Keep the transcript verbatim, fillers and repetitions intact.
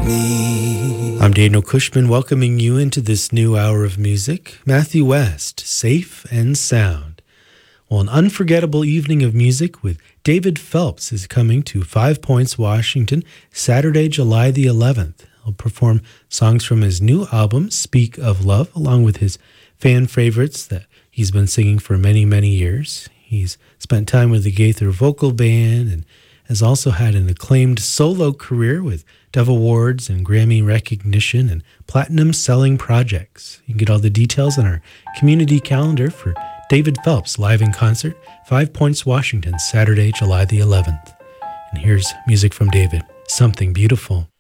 me. I'm Daniel Cushman, welcoming you into this new hour of music. Matthew West, Safe and Sound. Well, an unforgettable evening of music with David Phelps is coming to Five Points, Washington, Saturday, July the eleventh. He'll perform songs from his new album, Speak of Love, along with his fan favorites that he's been singing for many, many years. He's spent time with the Gaither Vocal Band and has also had an acclaimed solo career with Dove Awards and Grammy recognition and platinum-selling projects. You can get all the details on our community calendar for David Phelps live in concert, Five Points, Washington, Saturday, July the eleventh. And here's music from David, Something Beautiful.